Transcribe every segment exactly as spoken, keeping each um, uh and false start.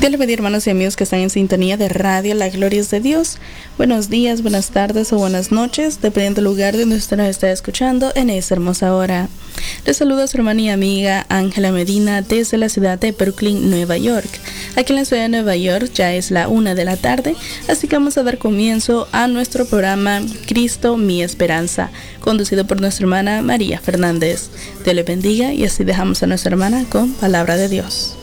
Dios le bendiga, hermanos y amigos que están en sintonía de Radio La Gloria es de Dios. Buenos días, buenas tardes o buenas noches, dependiendo del lugar donde usted nos está escuchando en esta hermosa hora. Les saluda a su hermana y amiga Ángela Medina desde la ciudad de Brooklyn, Nueva York. Aquí en la ciudad de Nueva York ya es la una de la tarde, así que vamos a dar comienzo a nuestro programa Cristo, mi esperanza, conducido por nuestra hermana María Fernández. Dios le bendiga y así dejamos a nuestra hermana con palabra de Dios.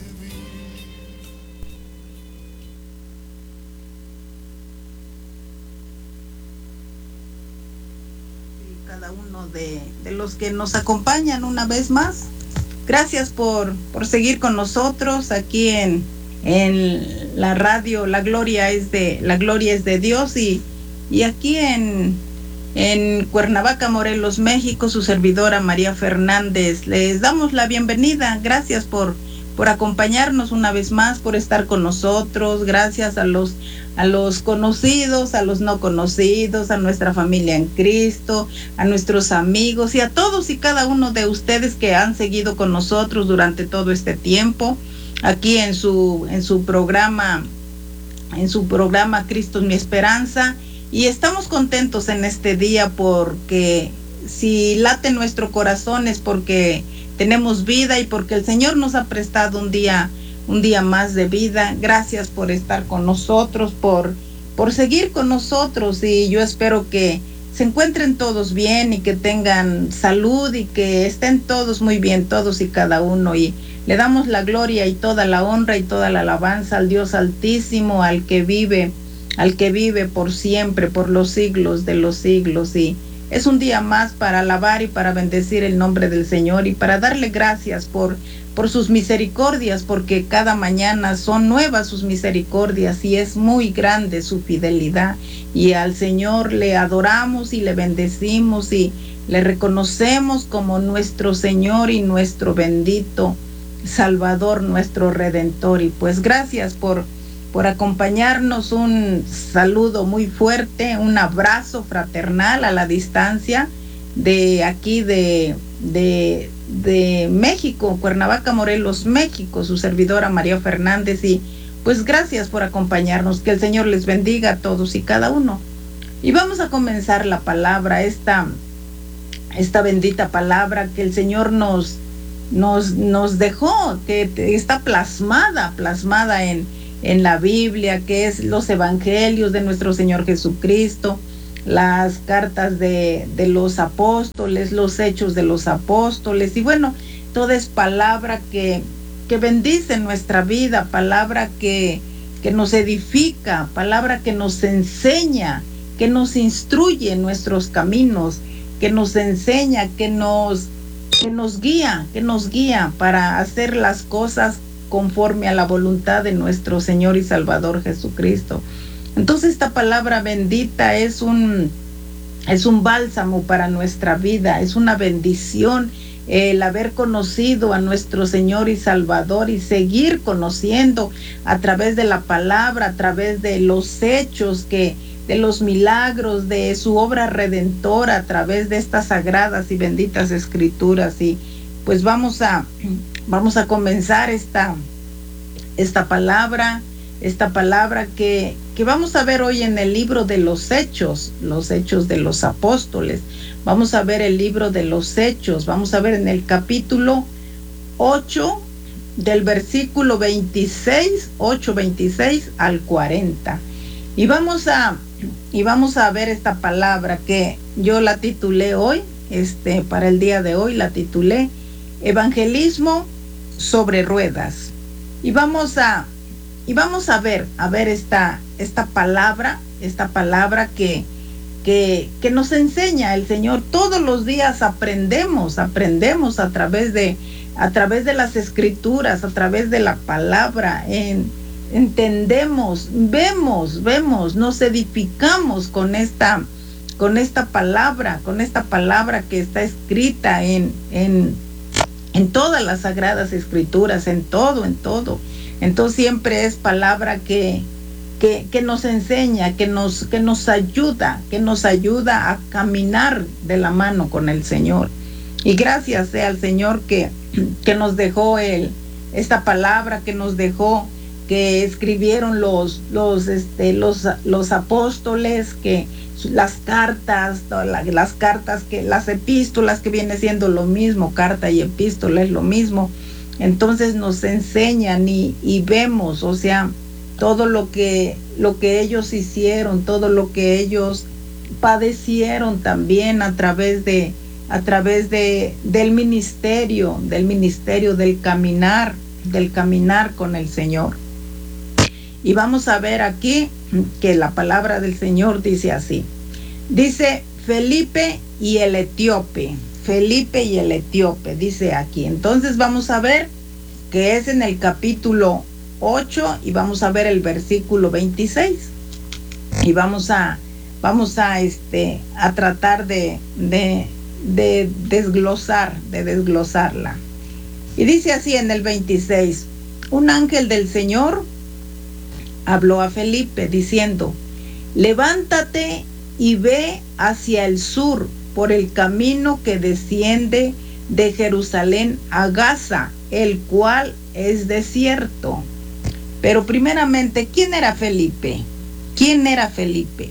De, de los que nos acompañan una vez más. Gracias por, por seguir con nosotros aquí en, en la radio. La gloria es de, la gloria es de Dios y, y aquí en, en Cuernavaca, Morelos, México, su servidora María Fernández. Les damos la bienvenida. Gracias por, por acompañarnos una vez más, por estar con nosotros. Gracias a los a los conocidos, a los no conocidos, a nuestra familia en Cristo, a nuestros amigos y a todos y cada uno de ustedes que han seguido con nosotros durante todo este tiempo, aquí en su, en su programa, en su programa Cristo es mi esperanza. Y estamos contentos en este día porque si late nuestro corazón es porque tenemos vida y porque el Señor nos ha prestado un día un día más de vida. Gracias por estar con nosotros, por, por seguir con nosotros, y yo espero que se encuentren todos bien y que tengan salud y que estén todos muy bien, todos y cada uno, y le damos la gloria y toda la honra y toda la alabanza al Dios Altísimo, al que vive, al que vive por siempre, por los siglos de los siglos. Y es un día más para alabar y para bendecir el nombre del Señor y para darle gracias por por sus misericordias, porque cada mañana son nuevas sus misericordias y es muy grande su fidelidad. Y al Señor le adoramos y le bendecimos y le reconocemos como nuestro Señor y nuestro bendito Salvador, nuestro Redentor. Y pues gracias por, por acompañarnos. Un saludo muy fuerte, un abrazo fraternal a la distancia de aquí de, de de México, Cuernavaca, Morelos, México, su servidora María Fernández. Y pues gracias por acompañarnos, que el Señor les bendiga a todos y cada uno. Y vamos a comenzar la palabra, esta, esta bendita palabra que el Señor nos, nos, nos dejó, que está plasmada, plasmada en, en la Biblia, que es los evangelios de nuestro Señor Jesucristo, las cartas de, de los apóstoles, los hechos de los apóstoles, y bueno, toda es palabra que, que bendice nuestra vida, palabra que, que nos edifica, palabra que nos enseña, que nos instruye en nuestros caminos, que nos enseña, que nos, que nos guía, que nos guía para hacer las cosas conforme a la voluntad de nuestro Señor y Salvador Jesucristo. Entonces esta palabra bendita es un, es un bálsamo para nuestra vida, es una bendición el haber conocido a nuestro Señor y Salvador y seguir conociendo a través de la palabra, a través de los hechos, que, de los milagros, de su obra redentora, a través de estas sagradas y benditas escrituras. Y pues vamos a, vamos a comenzar esta, esta palabra, esta palabra que, que vamos a ver hoy en el libro de los Hechos, los Hechos de los Apóstoles. Vamos a ver el libro de los Hechos, vamos a ver en el capítulo ocho, del versículo veintiséis, ocho, veintiséis al cuarenta. Y vamos a, y vamos a ver esta palabra que yo la titulé hoy, este, para el día de hoy, la titulé Evangelismo sobre ruedas. Y vamos a Y vamos a ver, a ver esta, esta palabra, esta palabra que, que, que nos enseña el Señor. Todos los días aprendemos, aprendemos a través de, a través de las escrituras, a través de la palabra. En, entendemos, vemos, vemos, nos edificamos con esta, con esta palabra, con esta palabra que está escrita en, en, en todas las sagradas escrituras, en todo, en todo. Entonces siempre es palabra que, que, que nos enseña, que nos, que nos ayuda, que nos ayuda a caminar de la mano con el Señor. Y gracias sea al Señor que, que nos dejó el, esta palabra, que nos dejó, que escribieron los, los, este, los, los apóstoles, que las cartas, la, las cartas, que las epístolas, que viene siendo lo mismo, carta y epístola es lo mismo. Entonces nos enseñan y, y vemos, o sea, todo lo que, lo que ellos hicieron, todo lo que ellos padecieron también a través de, a través de, del ministerio, del ministerio, del caminar, del caminar con el Señor. Y vamos a ver aquí que la palabra del Señor dice así. Dice Felipe y el etíope. Felipe y el etíope, dice aquí. Entonces vamos a ver que es en el capítulo ocho y vamos a ver el versículo veintiséis. Y vamos a, vamos a, este, a tratar de, de, de desglosar, de desglosarla. Y dice así en el veintiséis. Un ángel del Señor habló a Felipe diciendo: levántate y ve hacia el sur por el camino que desciende de Jerusalén a Gaza, el cual es desierto. Pero primeramente, ¿quién era Felipe? ¿Quién era Felipe?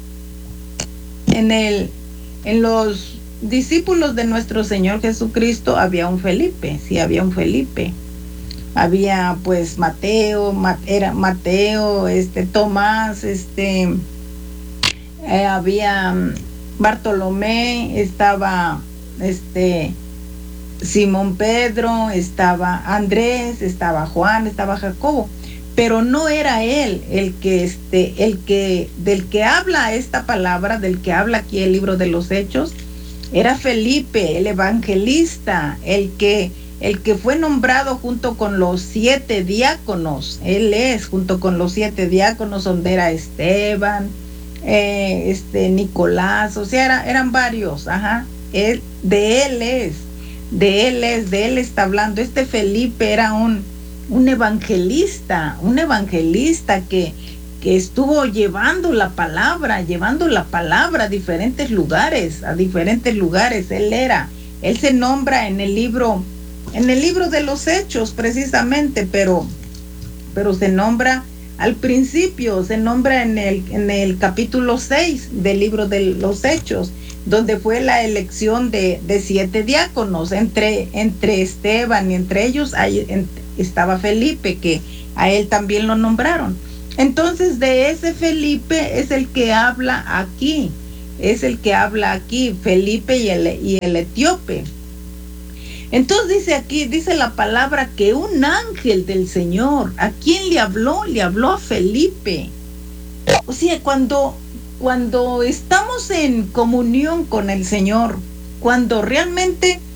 En el, en los discípulos de nuestro Señor Jesucristo había un Felipe, sí había un Felipe. Había pues Mateo, era Mateo, este Tomás, este eh, había Bartolomé, estaba este Simón Pedro, estaba Andrés, estaba Juan, estaba Jacobo, pero no era él el que este el que del que habla esta palabra, del que habla aquí el libro de los Hechos, era Felipe, el evangelista, el que el que fue nombrado junto con los siete diáconos. Él es junto con los siete diáconos, donde era Esteban, eh, este Nicolás, o sea, era, eran varios, ajá. Él, de él es, de él es, de él está hablando. Este Felipe era un, un evangelista, un evangelista que, que estuvo llevando la palabra, llevando la palabra a diferentes lugares, a diferentes lugares. Él era, él se nombra en el libro En el libro de los Hechos precisamente, pero, pero se nombra al principio, se nombra en el, en el capítulo seis del libro de los Hechos, donde fue la elección de, de siete diáconos, entre, entre Esteban y entre ellos ahí, en, estaba Felipe, que a él también lo nombraron. Entonces de ese Felipe es el que habla aquí, es el que habla aquí, Felipe y el, y el etíope. Entonces dice aquí, dice la palabra que un ángel del Señor, ¿a quién le habló? Le habló a Felipe. O sea, cuando, cuando estamos en comunión con el Señor, cuando realmente